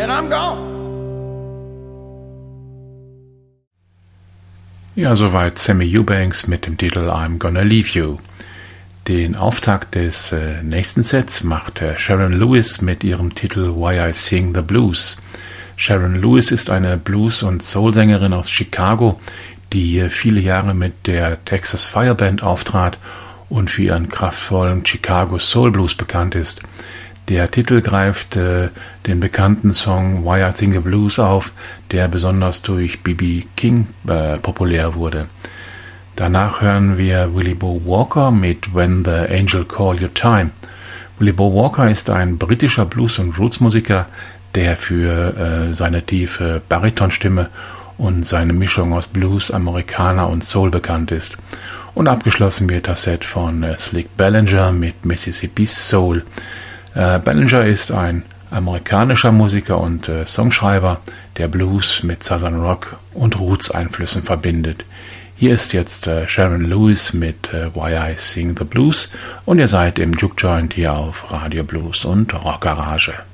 and I'm gone. Ja, soweit Sammy Eubanks mit dem Titel I'm Gonna Leave You. Den Auftakt des nächsten Sets macht Sharon Lewis mit ihrem Titel Why I Sing the Blues. Sharon Lewis ist eine Blues- und Soul-Sängerin aus Chicago, die viele Jahre mit der Texas Fire Band auftrat und für ihren kraftvollen Chicago Soul Blues bekannt ist. Der Titel greift den bekannten Song Why I Sing the Blues auf, der besonders durch B.B. King populär wurde. Danach hören wir Willie Bo Walker mit When the Angel Call Your Time. Willie Bo Walker ist ein britischer Blues- und Roots-Musiker, der für seine tiefe Baritonstimme und seine Mischung aus Blues, Amerikaner und Soul bekannt ist. Und abgeschlossen wird das Set von Slick Ballinger mit Mississippi Soul. Ballinger ist ein amerikanischer Musiker und Songschreiber, der Blues mit Southern Rock und Roots-Einflüssen verbindet. Hier ist jetzt Sharon Lewis mit Why I Sing the Blues und ihr seid im Juke Joint hier auf Radio Blues und Rock Garage.